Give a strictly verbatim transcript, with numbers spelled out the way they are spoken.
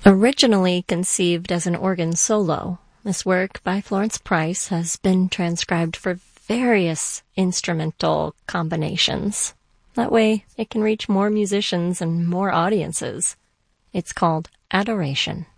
Originally conceived as an organ solo, this work by Florence Price has been transcribed for various instrumental combinations. That way, it can reach more musicians and more audiences. It's called Adoration.